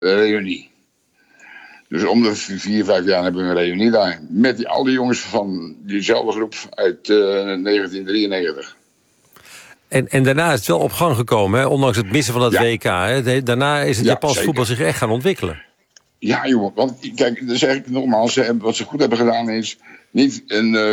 reunie. Dus om de 4-5 jaar hebben we een reunie daar. Met al die jongens van diezelfde groep uit 1993. En daarna is het wel op gang gekomen, hè? Ondanks het missen van het WK. Hè? Daarna is het Japanse voetbal zich echt gaan ontwikkelen. Ja, joh. Want kijk, dan zeg ik nogmaals, wat ze goed hebben gedaan is niet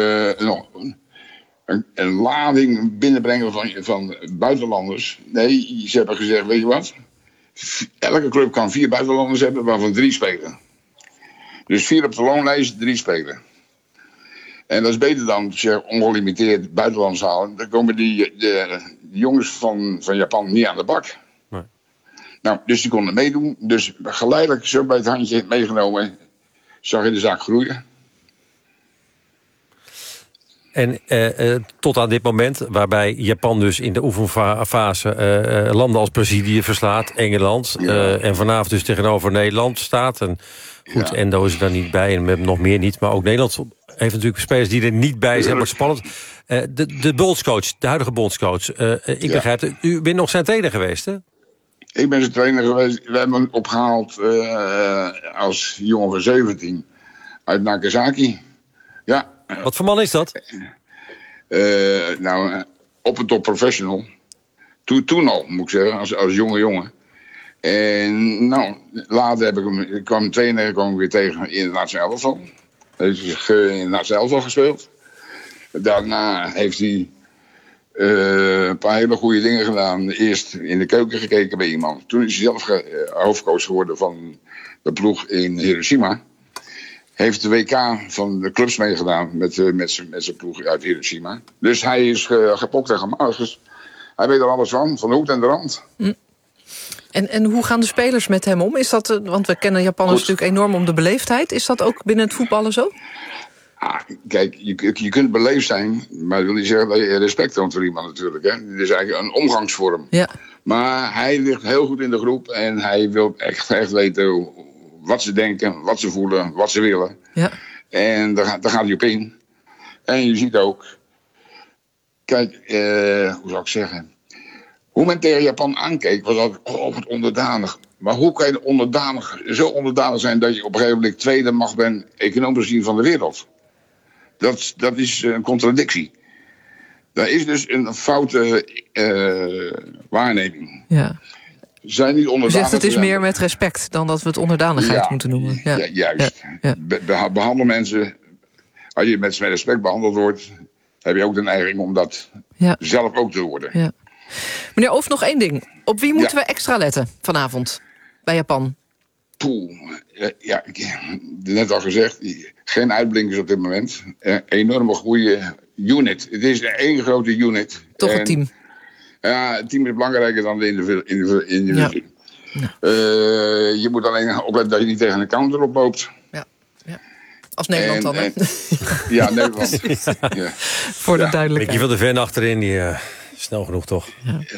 een lading binnenbrengen van buitenlanders. Nee, ze hebben gezegd, weet je wat? Elke club kan 4 buitenlanders hebben, waarvan 3 spelen. Dus 4 op de loonlijst, 3 spelen. En dat is beter dan zeg, ongelimiteerd buitenlands halen. Dan komen de jongens van Japan niet aan de bak. Nee. Nou, dus die konden meedoen. Dus geleidelijk zo bij het handje meegenomen, zag je de zaak groeien. En tot aan dit moment, waarbij Japan dus in de oefenfase landen als Brazilië verslaat, Engeland, en vanavond dus tegenover Nederland staat. En goed, Endo is er daar niet bij en we hebben nog meer niet, maar ook Nederland heeft natuurlijk spelers die er niet bij zijn. Wordt spannend. De bondscoach, de huidige bondscoach, ik begrijp het, u bent nog zijn trainer geweest, hè? Ik ben zijn trainer geweest. We hebben hem opgehaald als jongen van 17 uit Nagasaki. Ja. Wat voor man is dat? Op en top professional. Toen al, moet ik zeggen, als jonge jongen. En later kwam in 92 weer tegen in het nationale elftal. Hij heeft in het nationale elftal gespeeld. Daarna heeft hij een paar hele goede dingen gedaan. Eerst in de keuken gekeken bij iemand. Toen is hij zelf hoofdcoach geworden van de ploeg in Hiroshima. Heeft de WK van de clubs meegedaan met zijn ploeg uit Hiroshima. Dus hij is gepokt en gemaakt. Dus hij weet er alles van de hoed en de rand. En hoe gaan de spelers met hem om? Is dat, want we kennen Japanners natuurlijk enorm om de beleefdheid. Is dat ook binnen het voetballen zo? Kijk, je kunt beleefd zijn, maar dat wil niet zeggen dat je respect toont voor iemand natuurlijk. Hè? Het is eigenlijk een omgangsvorm. Ja. Maar hij ligt heel goed in de groep en hij wil echt weten wat ze denken, wat ze voelen, wat ze willen. Ja. En daar gaat hij op in. En je ziet ook, kijk, hoe zou ik zeggen, hoe men tegen Japan aankeek, was altijd wat onderdanig. Maar hoe kan je zo onderdanig zijn dat je op een gegeven moment tweede macht bent, economisch gezien, van de wereld? Dat is een contradictie. Dat is dus een foute waarneming. Ja. Zijn niet onderdanig. U zegt het is meer met respect dan dat we het onderdanigheid moeten noemen. Ja, juist. Ja. Behandel mensen, als je met respect behandeld wordt, heb je ook de neiging om dat zelf ook te worden. Ja. Meneer Ooft, nog 1 ding. Op wie moeten we extra letten vanavond bij Japan? Ik heb net al gezegd, geen uitblinkers op dit moment. Enorme goede unit. Het is 1 grote unit. Toch een team? Ja, het team is belangrijker dan de individu. Ja. Je moet alleen opletten dat je niet tegen een counter oploopt. Ja. Als Nederland dan, hè? Ja, Nederland. Ja. Voor de duidelijkheid. Beetje van de ven achterin, die snel genoeg toch?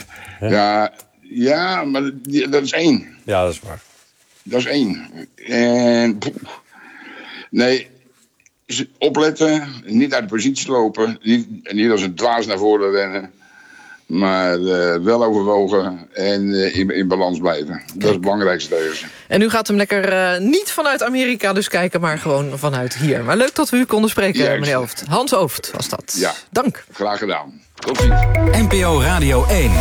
Ja, maar dat is 1. Ja, dat is waar. Dat is 1. En nee, opletten, niet uit de positie lopen, niet als een dwaas naar voren rennen, maar wel overwogen en in balans blijven. Dat is het belangrijkste tegen ze. En u gaat hem lekker niet vanuit Amerika dus kijken, maar gewoon vanuit hier. Maar leuk dat we u konden spreken, meneer Ooft. Hans Ooft was dat. Ja, dank. Graag gedaan. Tot ziens. NPO Radio 1.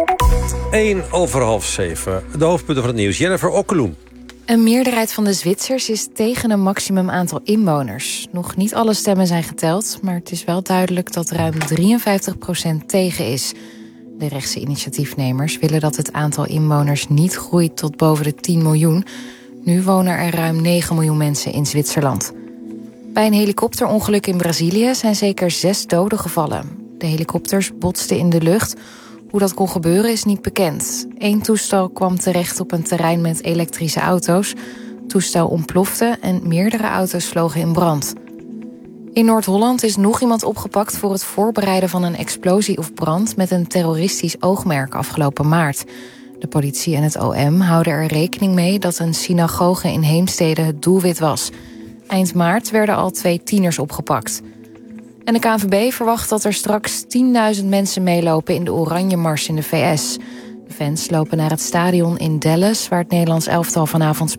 6:01. De hoofdpunten van het nieuws. Jennifer Okkeloen. Een meerderheid van de Zwitsers is tegen een maximum aantal inwoners. Nog niet alle stemmen zijn geteld, maar het is wel duidelijk dat ruim 53% tegen is. De rechtse initiatiefnemers willen dat het aantal inwoners niet groeit tot boven de 10 miljoen. Nu wonen er ruim 9 miljoen mensen in Zwitserland. Bij een helikopterongeluk in Brazilië zijn zeker 6 doden gevallen. De helikopters botsten in de lucht. Hoe dat kon gebeuren is niet bekend. 1 toestel kwam terecht op een terrein met elektrische auto's. Het toestel ontplofte en meerdere auto's vlogen in brand. In Noord-Holland is nog iemand opgepakt voor het voorbereiden van een explosie of brand met een terroristisch oogmerk afgelopen maart. De politie en het OM houden er rekening mee dat een synagoge in Heemstede het doelwit was. Eind maart werden al 2 tieners opgepakt. En de KNVB verwacht dat er straks 10.000 mensen meelopen in de Oranje Mars in de VS. De fans lopen naar het stadion in Dallas, waar het Nederlands elftal vanavond